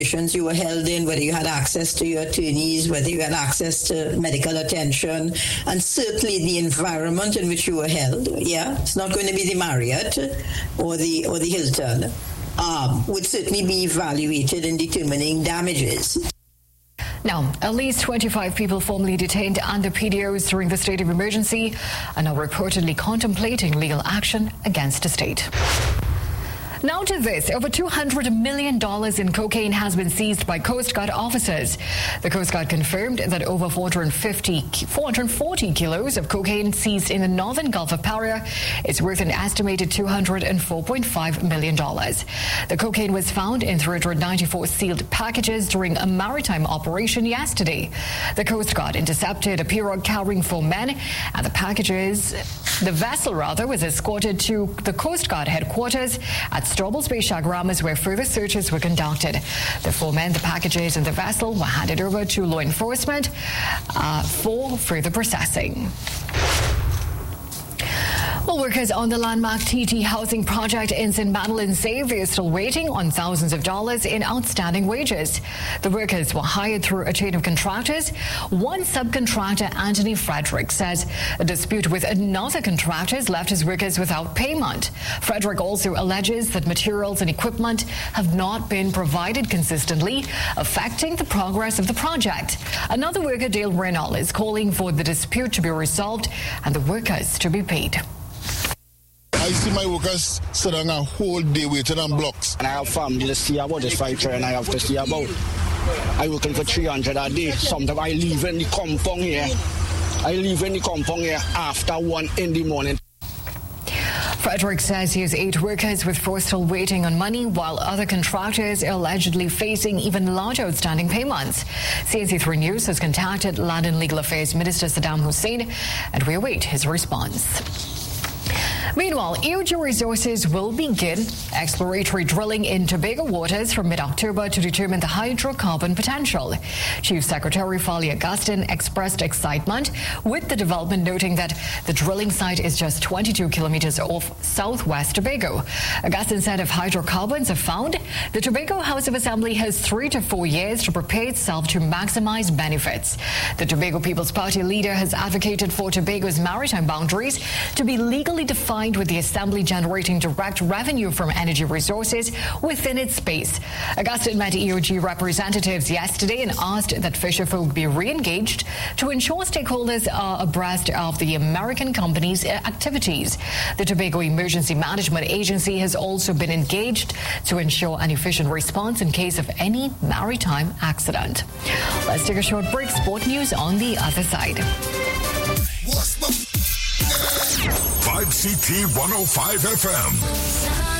you were held in, whether you had access to your attorneys, whether you had access to medical attention, and certainly the environment in which you were held. Yeah, it's not going to be the Marriott or the Hilton. Would certainly be evaluated in determining damages. Now, at least 25 people formerly detained under PDOs during the state of emergency are now reportedly contemplating legal action against the state. Now to this, over $200 million in cocaine has been seized by Coast Guard officers. The Coast Guard confirmed that over 440 kilos of cocaine seized in the northern Gulf of Paria is worth an estimated $204.5 million. The cocaine was found in 394 sealed packages during a maritime operation yesterday. The Coast Guard intercepted a pirogue carrying 4 men, and the vessel was escorted to the Coast Guard headquarters at Stobbles Bay, Chaguaramas, where further searches were conducted. The 4 men, the packages, and the vessel were handed over to law enforcement for further processing. Well, workers on the landmark TT housing project in St. Madeleine say they are still waiting on thousands of dollars in outstanding wages. The workers were hired through a chain of contractors. One subcontractor, Anthony Frederick, says a dispute with another contractor has left his workers without payment. Frederick also alleges that materials and equipment have not been provided consistently, affecting the progress of the project. Another worker, Dale Reynolds, is calling for the dispute to be resolved and the workers to be paid. I see my workers sit down a whole day waiting on blocks. And I have family to see about this fight, and I have to see about. I working for 300 a day. Sometimes I leave in the compound here. After 1 in the morning. Frederick says he has 8 workers, with 4 still waiting on money, while other contractors are allegedly facing even larger outstanding payments. CNC3 News has contacted Land and Legal Affairs Minister Saddam Hussein, and we await his response. Meanwhile, EOG Resources will begin exploratory drilling in Tobago waters from mid-October to determine the hydrocarbon potential. Chief Secretary Fali Augustin expressed excitement with the development, noting that the drilling site is just 22 kilometers off southwest Tobago. Augustin said if hydrocarbons are found, the Tobago House of Assembly has 3 to 4 years to prepare itself to maximize benefits. The Tobago People's Party leader has advocated for Tobago's maritime boundaries to be legally defined, with the Assembly generating direct revenue from energy resources within its space. Augustin met EOG representatives yesterday and asked that fisherfolk be re-engaged to ensure stakeholders are abreast of the American company's activities. The Tobago Emergency Management Agency has also been engaged to ensure an efficient response in case of any maritime accident. Let's take a short break. Sport news on the other side. 5CT 105 FM.